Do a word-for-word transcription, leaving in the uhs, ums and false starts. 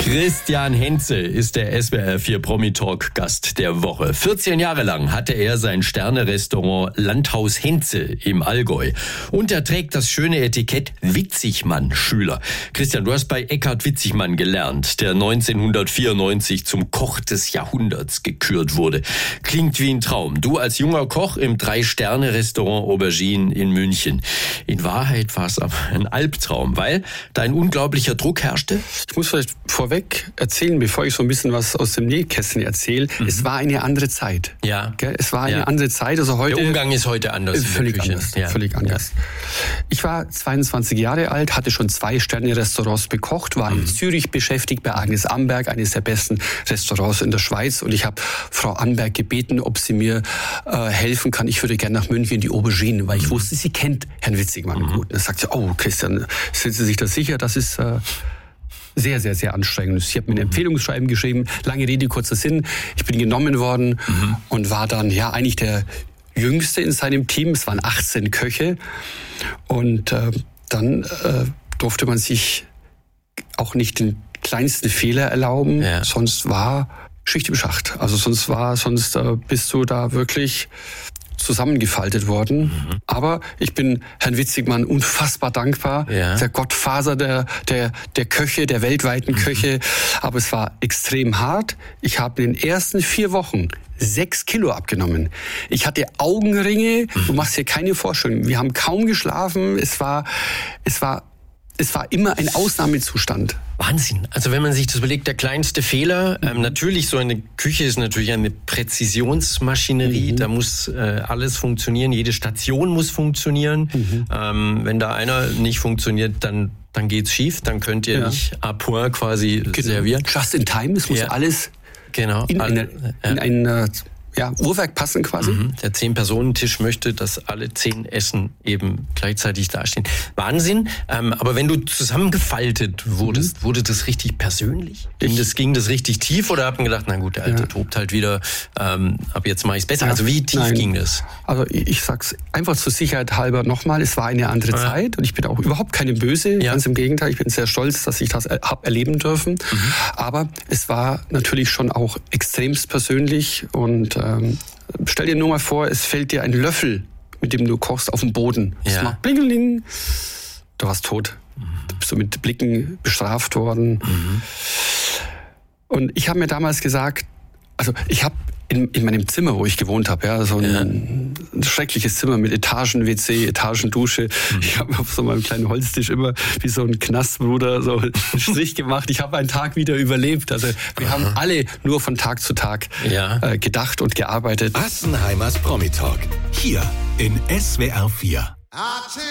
Christian Hentze ist der S W R vier Promi-Talk-Gast der Woche. vierzehn Jahre lang hatte er sein Sterne-Restaurant Landhaus Hentze im Allgäu. Und er trägt das schöne Etikett Witzigmann-Schüler. Christian, du hast bei Eckhard Witzigmann gelernt, der neunzehnhundertvierundneunzig zum Koch des Jahrhunderts gekürt wurde. Klingt wie ein Traum. Du als junger Koch im Drei-Sterne-Restaurant Aubergine in München. In Wahrheit war es aber ein Albtraum, weil da ein unglaublicher Druck herrschte. Ich muss vielleicht vorweg erzählen, bevor ich so ein bisschen was aus dem Nähkästchen erzähle. Mhm. Es war eine andere Zeit. Ja. Es war eine ja. andere Zeit. Also heute, der Umgang ist heute anders. Völlig in der Küche. anders. Ja. Völlig anders. Ja. Ich war zweiundzwanzig Jahre alt, hatte schon zwei Sterne-Restaurants bekocht, war mhm. in Zürich beschäftigt bei Agnes Amberg, eines der besten Restaurants in der Schweiz. Und ich habe Frau Amberg gebeten, ob sie mir äh, helfen kann. Ich würde gerne nach München in die Aubergine, weil ich mhm. wusste, sie kennt Herrn Witzigmann mhm. gut. Und dann sagt sie, oh Christian, sind Sie sich da sicher? Das ist äh, sehr, sehr, sehr anstrengend. Ich habe mir ein Empfehlungsschreiben geschrieben, lange Rede, kurzer Sinn. Ich bin genommen worden mhm. und war dann ja eigentlich der Jüngste in seinem Team. Es waren achtzehn Köche. Und äh, dann äh, durfte man sich auch nicht den kleinsten Fehler erlauben. Ja. Sonst war Schicht im Schacht. Also sonst war, sonst äh, bist du da wirklich zusammengefaltet worden. Mhm. Aber ich bin Herrn Witzigmann unfassbar dankbar. Ja. Der Gottvater der, der, der Köche, der weltweiten mhm. Köche. Aber es war extrem hart. Ich habe in den ersten vier Wochen sechs Kilo abgenommen. Ich hatte Augenringe. Mhm. Du machst dir keine Vorstellung. Wir haben kaum geschlafen. Es war, es war, es war immer ein Ausnahmezustand. Wahnsinn. Also wenn man sich das überlegt, der kleinste Fehler, ähm, natürlich so eine Küche ist natürlich eine Präzisionsmaschinerie, mhm. da muss äh, alles funktionieren, jede Station muss funktionieren. Mhm. Ähm, wenn da einer nicht funktioniert, dann dann geht's schief, dann könnt ihr ja. nicht à point quasi genau. servieren. Just in time, es muss ja. alles genau. in, eine, in ein äh, ja, Uhrwerk passen quasi. Mhm. Der Zehn-Personen-Tisch möchte, dass alle zehn Essen eben gleichzeitig dastehen. Wahnsinn. Ähm, aber wenn du zusammengefaltet wurdest, mhm. wurde das richtig persönlich? Ging das, ging das richtig tief oder hat man gedacht, na gut, der Alte ja. tobt halt wieder, ähm, ab jetzt mache ich es besser. Ja. Also wie tief Nein. ging das? Also ich, ich sag's einfach zur Sicherheit halber nochmal, es war eine andere ja. Zeit und ich bin auch überhaupt keine Böse, ja. ganz im Gegenteil, ich bin sehr stolz, dass ich das habe erleben dürfen. Mhm. Aber es war natürlich schon auch extremst persönlich und Ähm, stell dir nur mal vor, es fällt dir ein Löffel, mit dem du kochst, auf den Boden. Es ja. macht Blingeling. Du warst tot. Mhm. Du bist so mit Blicken bestraft worden. Mhm. Und ich habe mir damals gesagt, also ich habe in, in meinem Zimmer, wo ich gewohnt habe, ja, so ein, ja. ein schreckliches Zimmer mit Etagen-W C, Etagendusche. Mhm. Ich habe auf so meinem kleinen Holztisch immer wie so ein Knastbruder so einen Strich gemacht. Ich habe einen Tag wieder überlebt. Also wir Aha. haben alle nur von Tag zu Tag ja. äh, gedacht und gearbeitet. Assenheimers Promi-Talk. Hier in S W R vier.